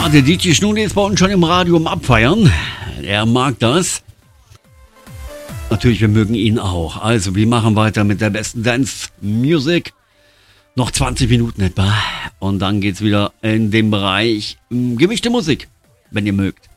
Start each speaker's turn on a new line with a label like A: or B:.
A: Der DJ Schnudi ist bei uns schon im Radio am Abfeiern. Er mag das. Natürlich, wir mögen ihn auch. Also, wir machen weiter mit der besten Dance Music. Noch 20 Minuten etwa. Und dann geht's wieder in den Bereich gemischte Musik, wenn ihr mögt.